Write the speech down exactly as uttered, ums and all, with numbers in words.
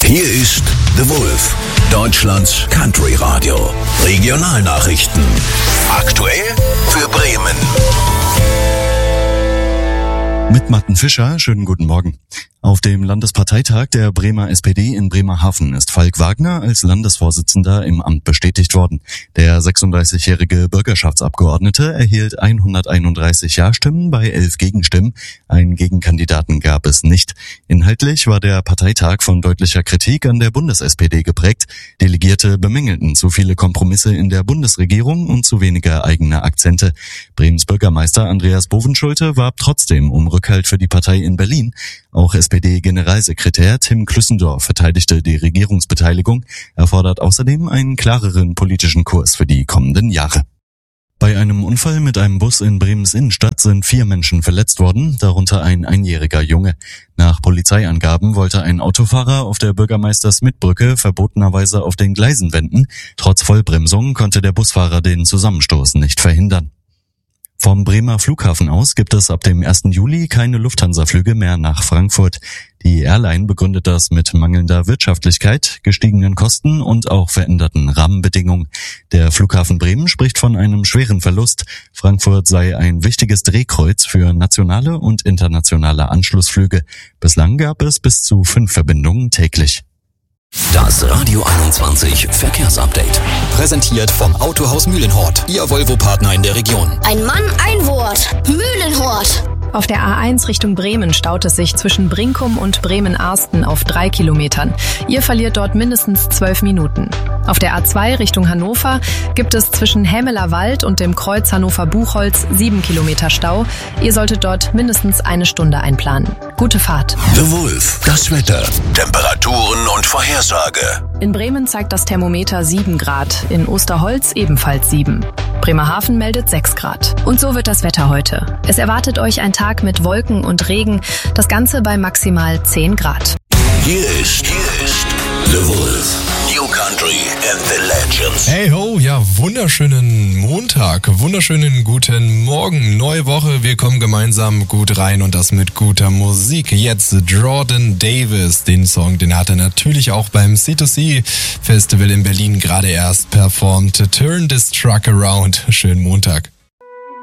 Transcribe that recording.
Hier ist The Wolf, Deutschlands Country Radio. Regionalnachrichten. Aktuell für Bremen. Mit Martin Fischer, schönen guten Morgen. Auf dem Landesparteitag der Bremer S P D in Bremerhaven ist Falk Wagner als Landesvorsitzender im Amt bestätigt worden. Der sechsunddreißigjährige Bürgerschaftsabgeordnete erhielt hunderteinunddreißig Ja-Stimmen bei elf Gegenstimmen. Einen Gegenkandidaten gab es nicht. Inhaltlich war der Parteitag von deutlicher Kritik an der Bundes-S P D geprägt. Delegierte bemängelten zu viele Kompromisse in der Bundesregierung und zu wenige eigene Akzente. Bremens Bürgermeister Andreas Bovenschulte warb trotzdem um Rückhalt für die Partei in Berlin. Auch S P D-Generalsekretär Tim Klüssendorf verteidigte die Regierungsbeteiligung. Er fordert außerdem einen klareren politischen Kurs für die kommenden Jahre. Bei einem Unfall mit einem Bus in Bremens Innenstadt sind vier Menschen verletzt worden, darunter ein einjähriger Junge. Nach Polizeiangaben wollte ein Autofahrer auf der Bürgermeister-Smith-Brücke verbotenerweise auf den Gleisen wenden. Trotz Vollbremsung konnte der Busfahrer den Zusammenstoß nicht verhindern. Vom Bremer Flughafen aus gibt es ab dem ersten Juli keine Lufthansa-Flüge mehr nach Frankfurt. Die Airline begründet das mit mangelnder Wirtschaftlichkeit, gestiegenen Kosten und auch veränderten Rahmenbedingungen. Der Flughafen Bremen spricht von einem schweren Verlust. Frankfurt sei ein wichtiges Drehkreuz für nationale und internationale Anschlussflüge. Bislang gab es bis zu fünf Verbindungen täglich. Das Radio einundzwanzig Verkehrsupdate. Präsentiert vom Autohaus Mühlenhort, Ihr Volvo-Partner in der Region. Ein Mann, ein Wort. Mühlenhort. Auf der A eins Richtung Bremen staut es sich zwischen Brinkum und Bremen-Arsten auf drei Kilometern. Ihr verliert dort mindestens zwölf Minuten. Auf der A zwei Richtung Hannover gibt es zwischen Hämeler Wald und dem Kreuz Hannover-Buchholz sieben Kilometer Stau. Ihr solltet dort mindestens eine Stunde einplanen. Gute Fahrt. The Wolf, das Wetter, Temperaturen und Vorhersage. In Bremen zeigt das Thermometer sieben Grad, in Osterholz ebenfalls sieben. Bremerhaven meldet sechs Grad. Und so wird das Wetter heute. Es erwartet euch ein Tag mit Wolken und Regen, das Ganze bei maximal zehn Grad. Hier ist, hier ist The Wolf, New Country and the Legends. Hey ho, ja, wunderschönen Montag, wunderschönen guten Morgen, neue Woche, wir kommen gemeinsam gut rein und das mit guter Musik. Jetzt Jordan Davis, den Song, den hat er natürlich auch beim C zwei C Festival in Berlin gerade erst performt. Turn this truck around, schönen Montag.